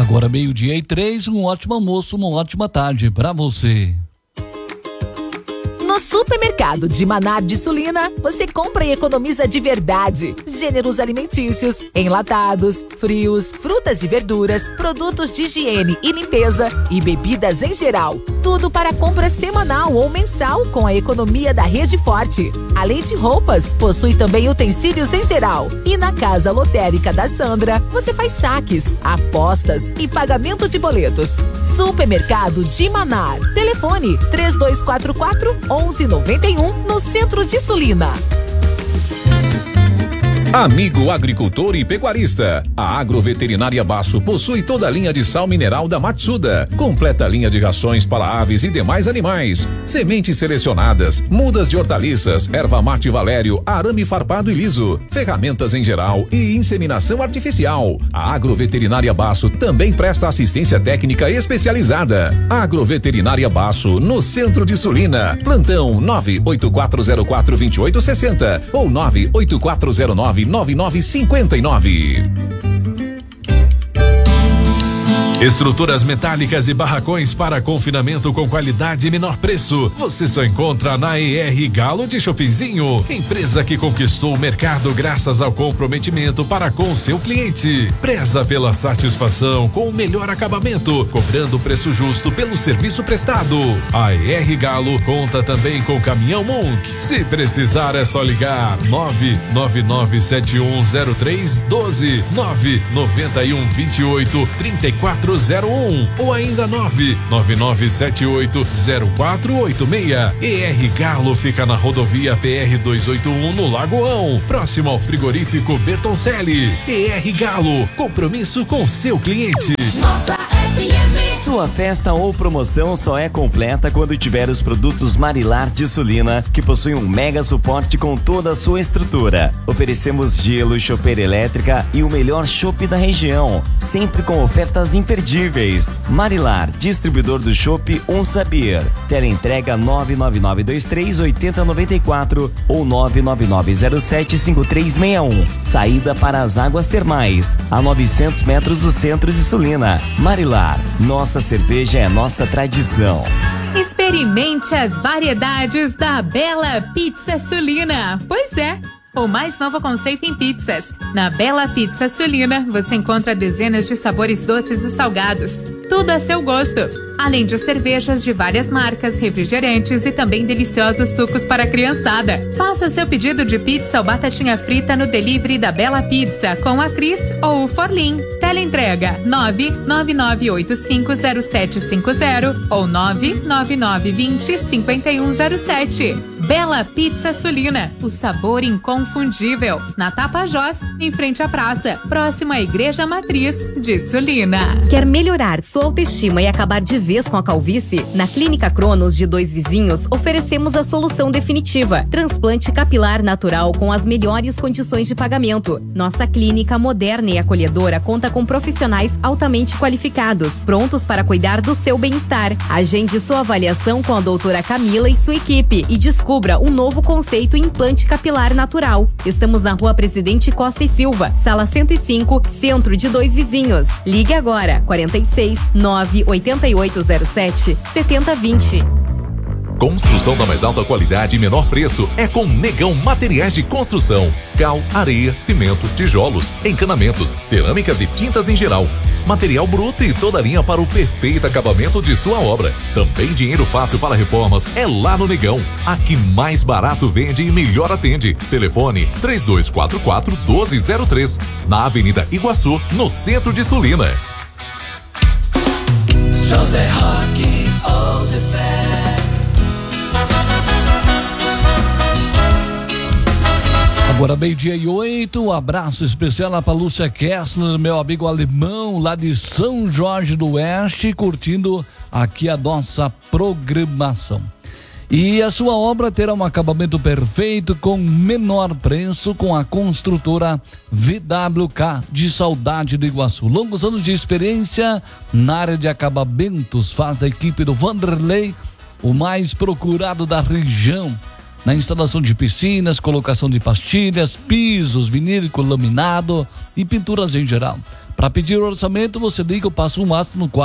Agora 12:03, um ótimo almoço, uma ótima tarde para você. No Supermercado de Manar de Sulina, você compra e economiza de verdade. Gêneros alimentícios, enlatados, frios, frutas e verduras, produtos de higiene e limpeza e bebidas em geral. Tudo para compra semanal ou mensal com a economia da Rede Forte. Além de roupas, possui também utensílios em geral. E na Casa Lotérica da Sandra, você faz saques, apostas e pagamento de boletos. Supermercado de Manar. Telefone 3244-1191 no centro de Sulina. Amigo agricultor e pecuarista, a Agroveterinária Basso possui toda a linha de sal mineral da Matsuda, completa linha de rações para aves e demais animais, sementes selecionadas, mudas de hortaliças, erva mate Valério, arame farpado e liso, ferramentas em geral e inseminação artificial. A Agroveterinária Basso também presta assistência técnica especializada. Agroveterinária Basso, no centro de Sulina. Plantão 98404-2860 ou 98409-9959. Estruturas metálicas e barracões para confinamento com qualidade e menor preço. Você só encontra na ER Galo de Chopinzinho, empresa que conquistou o mercado graças ao comprometimento para com seu cliente. Preza pela satisfação com o melhor acabamento, cobrando preço justo pelo serviço prestado. A ER Galo conta também com caminhão Monk. Se precisar é só ligar 999710312, 991283401 ou ainda 999780486. ER Galo fica na rodovia PR 281 no Lagoão, próximo ao frigorífico Bertoncelli. ER Galo, compromisso com seu cliente. Nossa FM. Sua festa ou promoção só é completa quando tiver os produtos Marilar de Sulina, que possuem um mega suporte com toda a sua estrutura. Oferecemos gelo, chopeira elétrica e o melhor chopp da região, sempre com ofertas imperdíveis. Marilar, distribuidor do chopp Sabir. Teleentrega 99923-8094 ou 99907-5361. Saída para as águas termais, a 900 metros do centro de Sulina. Marilar, nossa cerveja é nossa tradição. Experimente as variedades da Bela Pizza Sulina. Pois é, o mais novo conceito em pizzas. Na Bela Pizza Sulina, você encontra dezenas de sabores doces e salgados, tudo a seu gosto. Além de cervejas de várias marcas, refrigerantes e também deliciosos sucos para a criançada. Faça seu pedido de pizza ou batatinha frita no delivery da Bela Pizza com a Cris ou o Forlim. Teleentrega 999850750 ou 99920-5107. Bela Pizza Sulina, o sabor inconfundível. Na Tapajós, em frente à praça, próximo à Igreja Matriz de Sulina. Quer melhorar sua autoestima e acabar de vez com a calvície? Na Clínica Cronos de Dois Vizinhos, oferecemos a solução definitiva: transplante capilar natural com as melhores condições de pagamento. Nossa clínica moderna e acolhedora conta com profissionais altamente qualificados, prontos para cuidar do seu bem-estar. Agende sua avaliação com a doutora Camila e sua equipe e descubra um novo conceito em implante capilar natural. Estamos na Rua Presidente Costa e Silva, Sala 105, Centro de Dois Vizinhos. Ligue agora, 46 98807 7020. Construção da mais alta qualidade e menor preço é com Negão Materiais de Construção. Cal, areia, cimento, tijolos, encanamentos, cerâmicas e tintas em geral. Material bruto e toda a linha para o perfeito acabamento de sua obra. Também dinheiro fácil para reformas é lá no Negão. Aqui mais barato vende e melhor atende. Telefone 3244-1203. Na Avenida Iguaçu, no centro de Sulina. José Roque, Old Fair. Agora 12:08, um abraço especial lá para Lúcia Kessler, meu amigo alemão lá de São Jorge do Oeste, curtindo aqui a nossa programação. E a sua obra terá um acabamento perfeito com menor preço com a construtora VWK de Saudade do Iguaçu. Longos anos de experiência na área de acabamentos, faz da equipe do Vanderlei o mais procurado da região. Na instalação de piscinas, colocação de pastilhas, pisos, vinílico, laminado e pinturas em geral. Para pedir orçamento, você liga o Passo um Máximo no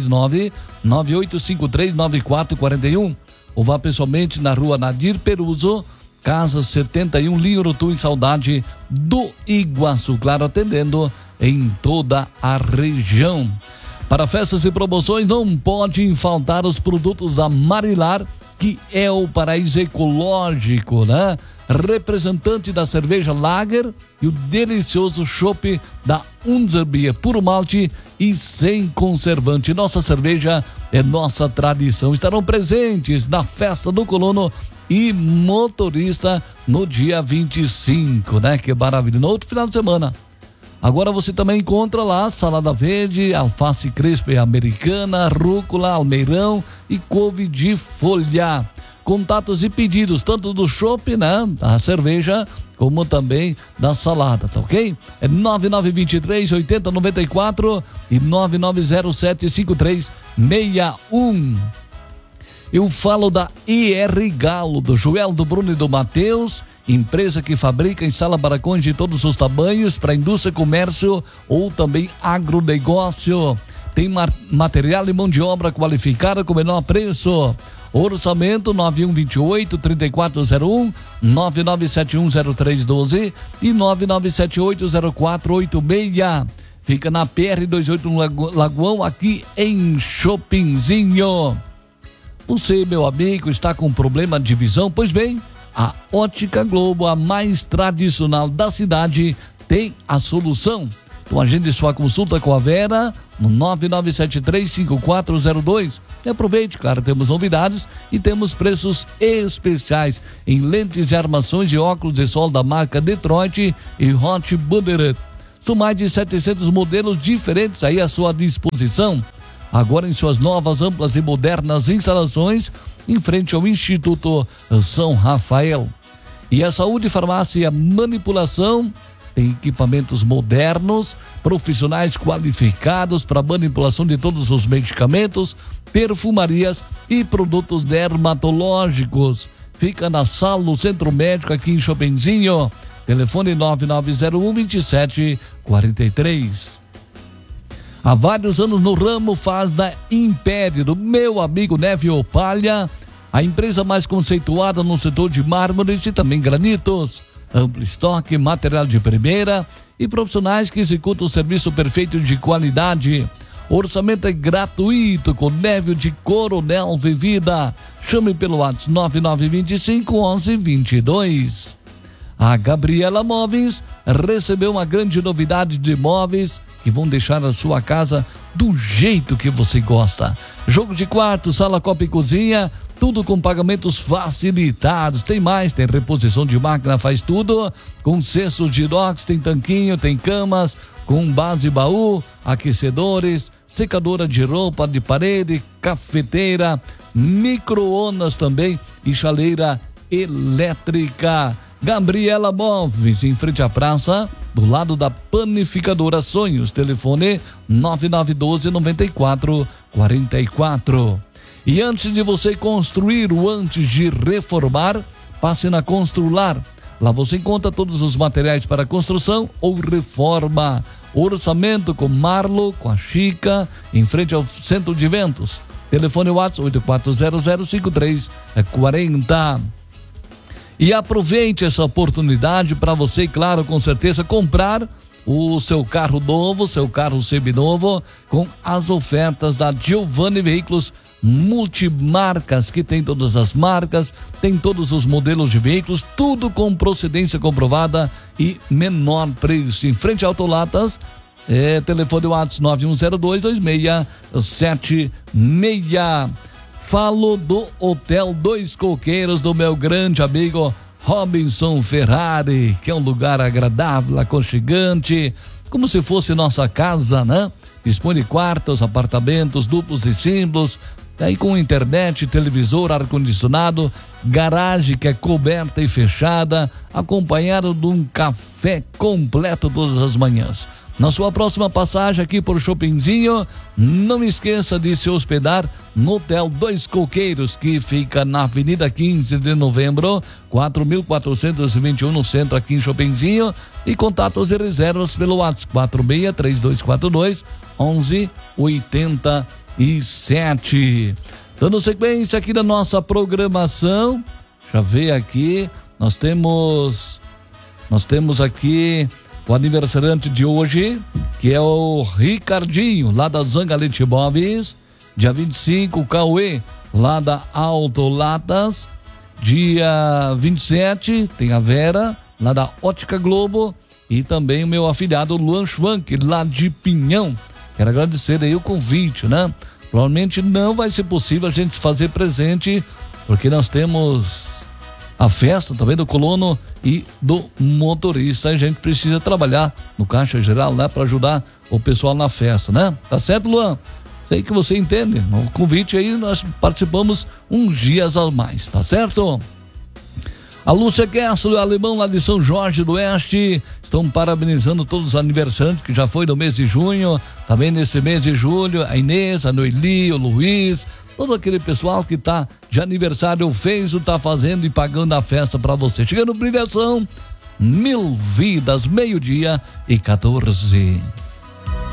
429-9853-9441 ou vá pessoalmente na rua Nadir Peruso, Casa 71, Linha Urutu, em Saudade do Iguaçu. Claro, atendendo em toda a região. Para festas e promoções, não podem faltar os produtos da Marilar, que é o paraíso ecológico, né? Representante da cerveja Lager e o delicioso chopp da Unzerbia, puro malte e sem conservante. Nossa cerveja é nossa tradição. Estarão presentes na festa do colono e motorista no dia 25, né? Que maravilha. No outro final de semana. Agora você também encontra lá salada verde, alface crespa e americana, rúcula, almeirão e couve de folha. Contatos e pedidos tanto do chopp, né, da cerveja, como também da salada, tá ok? É 9923-8094 e 9907-5361. Eu falo da IR Galo, do Joel, do Bruno e do Matheus, empresa que fabrica e instala barracões de todos os tamanhos para indústria, comércio ou também agronegócio. Tem material e mão de obra qualificada com menor preço. Orçamento 9128-3401, 99710312 e 99780486. Fica na PR28 no Lagoão, aqui em Chopinzinho. Você, meu amigo, está com problema de visão? Pois bem, a Ótica Globo, a mais tradicional da cidade, tem a solução. Então agende sua consulta com a Vera no 9973-5402. E aproveite, claro, temos novidades e temos preços especiais em lentes e armações de óculos de sol da marca Detroit e Hot Butter. São mais de 700 modelos diferentes aí à sua disposição. Agora em suas novas, amplas e modernas instalações em frente ao Instituto São Rafael. E a Saúde, Farmácia e Manipulação tem equipamentos modernos, profissionais qualificados para manipulação de todos os medicamentos, perfumarias e produtos dermatológicos. Fica na sala do Centro Médico aqui em Chopinzinho. Telefone 9901-2743. Há vários anos no ramo faz da Império, do meu amigo Nevio Palha, a empresa mais conceituada no setor de mármores e também granitos. Amplo estoque, material de primeira e profissionais que executam o serviço perfeito de qualidade. Orçamento é gratuito com Névio de Coronel Vivida. Chame pelo WhatsApp 9925-1122. A Gabriela Móveis recebeu uma grande novidade de móveis que vão deixar a sua casa do jeito que você gosta. Jogo de quarto, sala, copa e cozinha, tudo com pagamentos facilitados. Tem mais, tem reposição de máquina, faz tudo com cestos de inox, tem tanquinho, tem camas com base baú, aquecedores, secadora de roupa de parede, cafeteira, micro-ondas também e chaleira elétrica. Gabriela Móveis, em frente à praça, do lado da Panificadora Sonhos. Telefone 9912-9444. E antes de você construir ou antes de reformar, passe na Constrular. Lá você encontra todos os materiais para construção ou reforma. Orçamento com Marlo, com a Chica, em frente ao Centro de Eventos. Telefone WhatsApp 84005340. E aproveite essa oportunidade para você, claro, com certeza, comprar o seu carro novo, seu carro seminovo, com as ofertas da Giovanni Veículos Multimarcas, que tem todas as marcas, tem todos os modelos de veículos, tudo com procedência comprovada e menor preço. Em frente a Autolatas, telefone WhatsApp 91022676. Falo do Hotel Dois Coqueiros, do meu grande amigo Robinson Ferrari, que é um lugar agradável, aconchegante, como se fosse nossa casa, né? Dispõe de quartos, apartamentos duplos e simples, aí com internet, televisor, ar-condicionado, garagem que é coberta e fechada, acompanhado de um café completo todas as manhãs. Na sua próxima passagem aqui por Shoppingzinho, não esqueça de se hospedar no Hotel Dois Coqueiros, que fica na Avenida 15 de Novembro, 4.421 no centro aqui em Shoppingzinho, e contatos e reservas pelo WhatsApp 46-3242-1187. Dando sequência aqui da nossa programação, já veio aqui, nós temos aqui o aniversariante de hoje, que é o Ricardinho, lá da Zangalete Móveis. Dia 25, o Cauê, lá da Autolatas. Dia 27, tem a Vera, lá da Ótica Globo. E também o meu afilhado Luan Schwank, lá de Pinhão. Quero agradecer aí o convite, né? Provavelmente não vai ser possível a gente fazer presente, porque nós temos a festa também do colono e do motorista. A gente precisa trabalhar no Caixa Geral, né, para ajudar o pessoal na festa, né? Tá certo, Luan? Sei que você entende. No convite aí nós participamos uns dias a mais, tá certo? A Lúcia Kessler, alemão lá de São Jorge do Oeste, estão parabenizando todos os aniversariantes que já foi no mês de junho, também nesse mês de julho, a Inês, a Noeli, o Luiz, todo aquele pessoal que tá de aniversário fez o tá fazendo e pagando a festa para você. Chegando brilhação, 1000 vidas, 12:14.